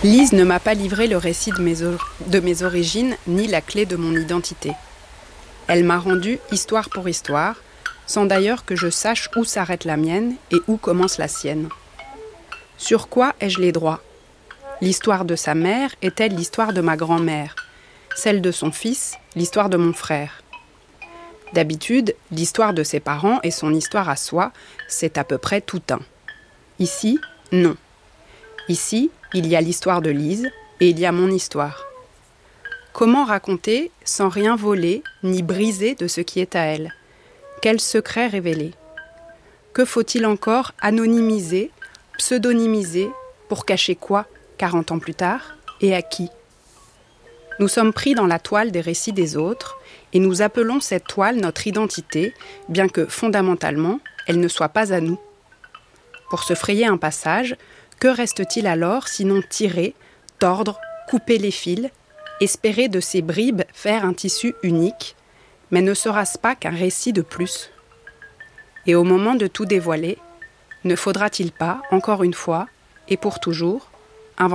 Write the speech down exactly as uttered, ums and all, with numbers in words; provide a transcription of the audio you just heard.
Lise ne m'a pas livré le récit de mes, or- de mes origines ni la clé de mon identité. Elle m'a rendu histoire pour histoire, sans d'ailleurs que je sache où s'arrête la mienne et où commence la sienne. Sur quoi ai-je les droits ? L'histoire de sa mère est-elle l'histoire de ma grand-mère ? Celle de son fils, l'histoire de mon frère ? D'habitude, l'histoire de ses parents et son histoire à soi, c'est à peu près tout un. Ici, non. Ici, il y a l'histoire de Lise et il y a mon histoire. Comment raconter sans rien voler ni briser de ce qui est à elle ? Quel secret révéler ? Que faut-il encore anonymiser, pseudonymiser, pour cacher quoi, quarante ans plus tard, et à qui ? Nous sommes pris dans la toile des récits des autres, et nous appelons cette toile notre identité, bien que, fondamentalement, elle ne soit pas à nous. Pour se frayer un passage, que reste-t-il alors sinon tirer, tordre, couper les fils, espérer de ces bribes faire un tissu unique, mais ne sera-ce pas qu'un récit de plus ? Et au moment de tout dévoiler, ne faudra-t-il pas, encore une fois, et pour toujours, inventer ?